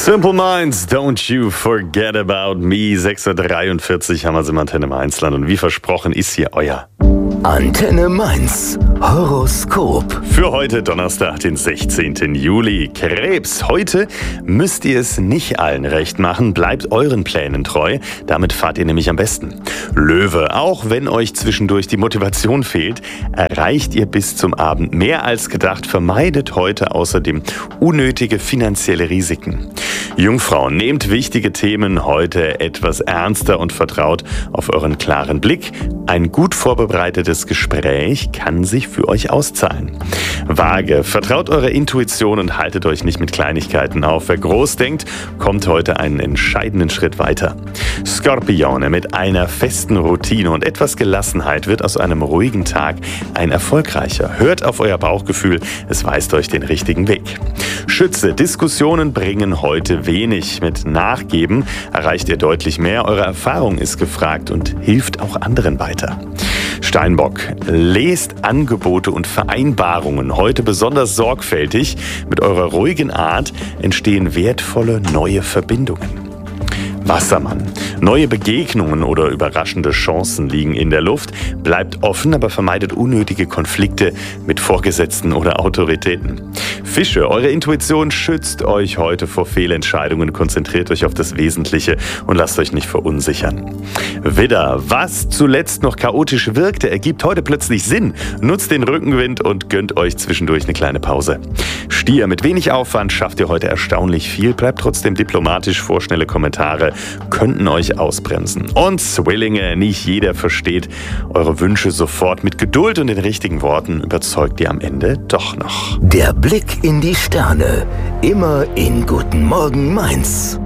Simple Minds, don't you forget about me. 6.43 Uhr haben wir es im Antenne Mainzland und wie versprochen ist hier euer Antenne Mainz Horoskop. Für heute Donnerstag, den 16. Juli. Krebs, heute müsst ihr es nicht allen recht machen. Bleibt euren Plänen treu. Damit fahrt ihr nämlich am besten. Löwe, auch wenn euch zwischendurch die Motivation fehlt, erreicht ihr bis zum Abend mehr als gedacht. Vermeidet heute außerdem unnötige finanzielle Risiken. Jungfrau, nehmt wichtige Themen heute etwas ernster und vertraut auf euren klaren Blick. Ein gut vorbereitetes Gespräch kann sich für euch auszahlen. Waage, vertraut eurer Intuition und haltet euch nicht mit Kleinigkeiten auf. Wer groß denkt, kommt heute einen entscheidenden Schritt weiter. Skorpione, mit einer festen Routine und etwas Gelassenheit wird aus einem ruhigen Tag ein erfolgreicher. Hört auf euer Bauchgefühl, es weist euch den richtigen Weg. Schütze, Diskussionen bringen heute wenig. Mit Nachgeben erreicht ihr deutlich mehr. Eure Erfahrung ist gefragt und hilft auch anderen weiter. Steinbock, lest Angebote und Vereinbarungen heute besonders sorgfältig. Mit eurer ruhigen Art entstehen wertvolle neue Verbindungen. Wassermann, neue Begegnungen oder überraschende Chancen liegen in der Luft. Bleibt offen, aber vermeidet unnötige Konflikte mit Vorgesetzten oder Autoritäten. Fische, eure Intuition schützt euch heute vor Fehlentscheidungen. Konzentriert euch auf das Wesentliche und lasst euch nicht verunsichern. Widder, was zuletzt noch chaotisch wirkte, ergibt heute plötzlich Sinn. Nutzt den Rückenwind und gönnt euch zwischendurch eine kleine Pause. Stier, mit wenig Aufwand schafft ihr heute erstaunlich viel. Bleibt trotzdem diplomatisch, vorschnelle Kommentare könnten euch ausbremsen. Und Zwillinge, nicht jeder versteht eure Wünsche sofort. Mit Geduld und den richtigen Worten überzeugt ihr am Ende doch noch. Der Blick in die Sterne. Immer in Guten Morgen Mainz.